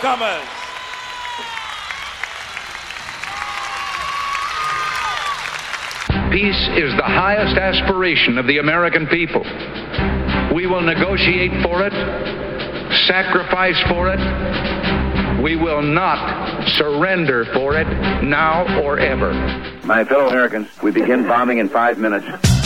newcomers. Peace is the highest aspiration of the American people. We will negotiate for it, sacrifice for it. We will not surrender for it now or ever. My fellow Americans, we begin bombing in 5 minutes.